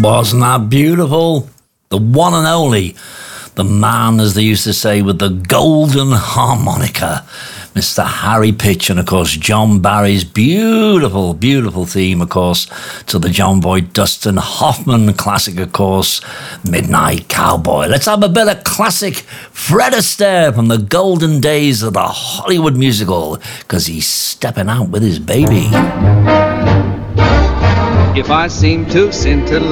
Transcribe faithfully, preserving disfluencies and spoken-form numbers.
Wasn't that beautiful? The one and only, the man, as they used to say, with the golden harmonica, Mister Harry Pitch, and of course John Barry's beautiful, beautiful theme, of course, to the John Boy Dustin Hoffman classic, of course, Midnight Cowboy. Let's have a bit of classic Fred Astaire from the golden days of the Hollywood musical, because he's stepping out with his baby. If I seem to scintillate